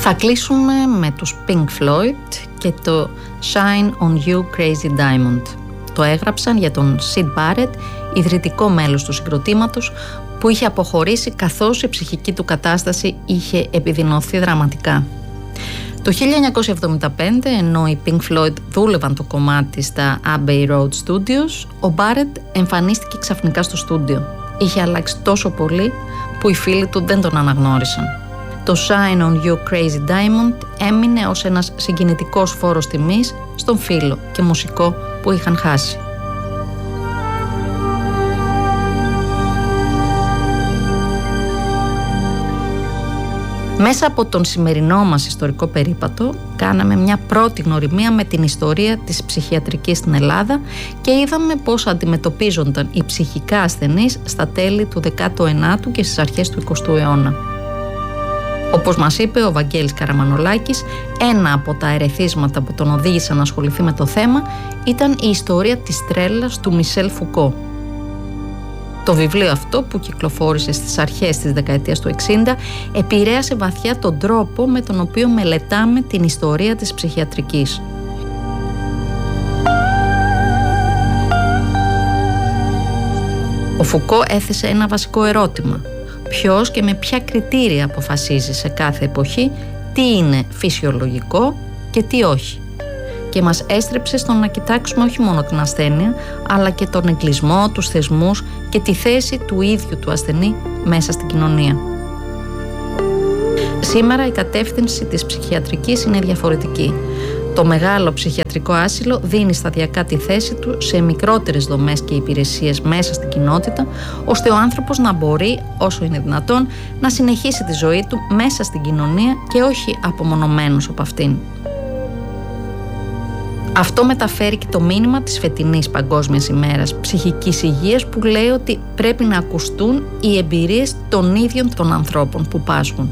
Θα κλείσουμε με τους Pink Floyd και το Shine on You Crazy Diamond. Το έγραψαν για τον Syd Barrett, ιδρυτικό μέλος του συγκροτήματος, που είχε αποχωρήσει καθώς η ψυχική του κατάσταση είχε επιδεινωθεί δραματικά. Το 1975, ενώ οι Pink Floyd δούλευαν το κομμάτι στα Abbey Road Studios, ο Barrett εμφανίστηκε ξαφνικά στο στούντιο. Είχε αλλάξει τόσο πολύ που οι φίλοι του δεν τον αναγνώρισαν. Το Shine on You Crazy Diamond έμεινε ως ένας συγκινητικός φόρος τιμής στον φίλο και μουσικό που είχαν χάσει. Μέσα από τον σημερινό μας ιστορικό περίπατο κάναμε μια πρώτη γνωριμία με την ιστορία της ψυχιατρικής στην Ελλάδα και είδαμε πώς αντιμετωπίζονταν οι ψυχικά ασθενείς στα τέλη του 19ου και στις αρχές του 20ου αιώνα. Όπως μας είπε ο Βαγγέλης Καραμανολάκης, ένα από τα ερεθίσματα που τον οδήγησαν να ασχοληθεί με το θέμα ήταν η ιστορία της τρέλας του Μισελ Φουκώ. Το βιβλίο αυτό, που κυκλοφόρησε στις αρχές της δεκαετίας του 60, επηρέασε βαθιά τον τρόπο με τον οποίο μελετάμε την ιστορία της ψυχιατρικής. Ο Φουκώ έθεσε ένα βασικό ερώτημα: ποιος και με ποια κριτήρια αποφασίζει σε κάθε εποχή τι είναι φυσιολογικό και τι όχι. Και μας έστρεψε στο να κοιτάξουμε όχι μόνο την ασθένεια, αλλά και τον εγκλισμό, τους θεσμούς και τη θέση του ίδιου του ασθενή μέσα στην κοινωνία. Σήμερα η κατεύθυνση της ψυχιατρικής είναι διαφορετική. Το μεγάλο ψυχιατρικό άσυλο δίνει σταδιακά τη θέση του σε μικρότερες δομές και υπηρεσίες μέσα στην κοινότητα, ώστε ο άνθρωπος να μπορεί, όσο είναι δυνατόν, να συνεχίσει τη ζωή του μέσα στην κοινωνία και όχι απομονωμένος από αυτήν. Αυτό μεταφέρει και το μήνυμα της φετινής Παγκόσμιας ημέρας ψυχικής υγείας, που λέει ότι πρέπει να ακουστούν οι εμπειρίες των ίδιων των ανθρώπων που πάσχουν.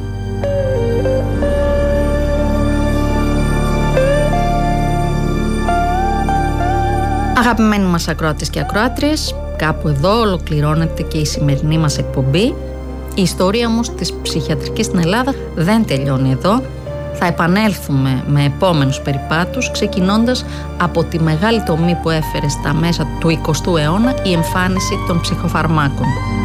Αγαπημένοι μας ακροατές και ακροάτριες, κάπου εδώ ολοκληρώνεται και η σημερινή μας εκπομπή. Η ιστορία όμως της ψυχιατρικής στην Ελλάδα δεν τελειώνει εδώ. Θα επανέλθουμε με επόμενους περιπάτους, ξεκινώντας από τη μεγάλη τομή που έφερε στα μέσα του 20ου αιώνα η εμφάνιση των ψυχοφαρμάκων.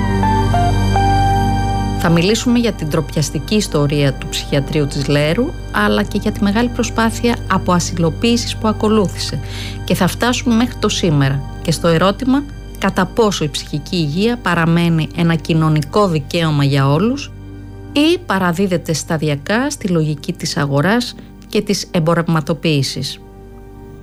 Θα μιλήσουμε για την ντροπιαστική ιστορία του ψυχιατρίου της Λέρου, αλλά και για τη μεγάλη προσπάθεια αποασυλοποίησης που ακολούθησε, και θα φτάσουμε μέχρι το σήμερα και στο ερώτημα κατά πόσο η ψυχική υγεία παραμένει ένα κοινωνικό δικαίωμα για όλους ή παραδίδεται σταδιακά στη λογική της αγοράς και της εμπορευματοποίησης.